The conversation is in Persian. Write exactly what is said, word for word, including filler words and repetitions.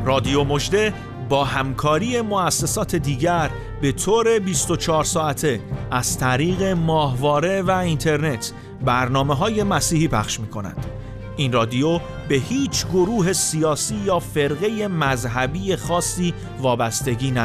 رادیو مژده با همکاری مؤسسات دیگر به طور بیست و چهار ساعته از طریق ماهواره و اینترنت برنامه‌های مسیحی پخش می‌کند. این رادیو به هیچ گروه سیاسی یا فرقه مذهبی خاصی وابستگی ندارد.